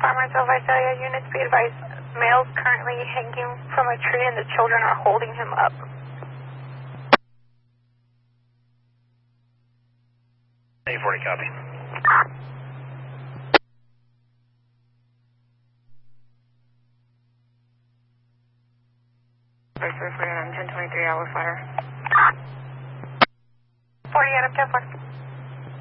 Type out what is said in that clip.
Farmersville, Visalia units, be advised, male's currently hanging from a tree and the children are holding him up. A40 copy. Visalia 1023, hour fire. 40 out of 10 4.